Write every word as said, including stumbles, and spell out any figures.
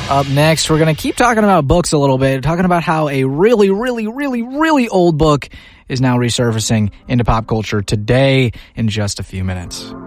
Up next, we're going to keep talking about books a little bit, talking about how a really, really, really, really old book is now resurfacing into pop culture today in just a few minutes.